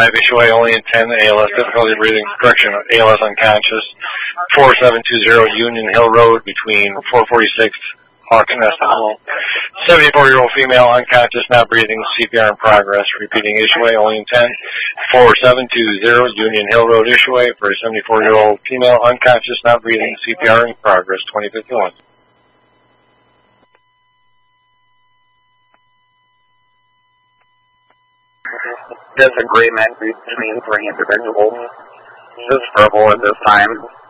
HOA only in 10, ALS difficulty breathing, correction, ALS unconscious, 4720 Union Hill Road between 446 Hawk and Estival. 74-year-old female unconscious, not breathing, CPR in progress. Repeating HOA only in 10, 4720 Union Hill Road HOA for a 74-year-old female unconscious, not breathing, CPR in progress, 2051. Disagreement between three individuals. This verbal at this time.